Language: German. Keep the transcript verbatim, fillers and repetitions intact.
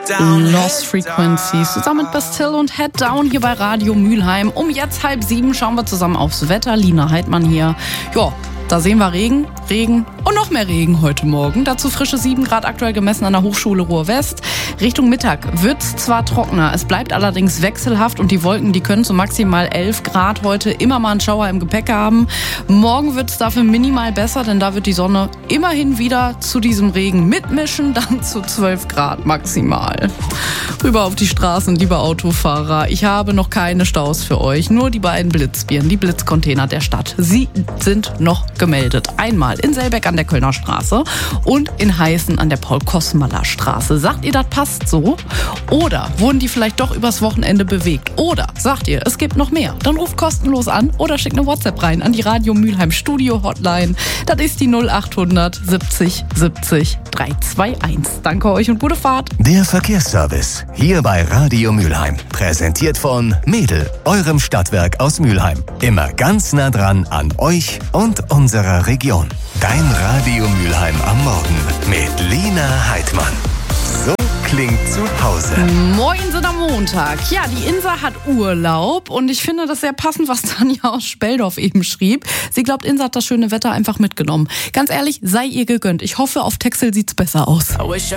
Lost Frequencies zusammen mit Bastille und Head Down hier bei Radio Mülheim. Um jetzt halb sieben schauen wir zusammen aufs Wetter. Lina Heidmann hier. Ja, da sehen wir Regen, Regen und noch mehr Regen heute Morgen. Dazu frische sieben Grad aktuell gemessen an der Hochschule Ruhr-West. Richtung Mittag wird's zwar trockener, es bleibt allerdings wechselhaft und die Wolken, die können zu maximal elf Grad heute immer mal einen Schauer im Gepäck haben. Morgen wird's dafür minimal besser, denn da wird die Sonne immerhin wieder zu diesem Regen mitmischen, dann zu zwölf Grad maximal. Rüber auf die Straßen, liebe Autofahrer. Ich habe noch keine Staus für euch, nur die beiden Blitzbirnen, die Blitzcontainer der Stadt. Sie sind noch gemeldet. Einmal in Selbeck an der Kölner Straße und in Heißen an der Paul-Kosmaler-Straße. Sagt ihr, das passt so? Oder wurden die vielleicht doch übers Wochenende bewegt? Oder sagt ihr, es gibt noch mehr? Dann ruft kostenlos an oder schickt eine WhatsApp rein an die Radio Mülheim Studio Hotline. Das ist die null acht hundert siebzig siebzig dreihunderteinundzwanzig. Danke euch und gute Fahrt. Der Verkehrsservice hier bei Radio Mülheim. Präsentiert von Mädel, eurem Stadtwerk aus Mülheim. Immer ganz nah dran an euch und unserer Region. Dein Radio Mülheim am Morgen mit Lina Heidmann. So klingt zu Hause. Moin sind am Montag. Ja, die Insa hat Urlaub und ich finde das sehr passend, was Tanja aus Speldorf eben schrieb. Sie glaubt, Insa hat das schöne Wetter einfach mitgenommen. Ganz ehrlich, sei ihr gegönnt. Ich hoffe, auf Texel sieht's besser aus.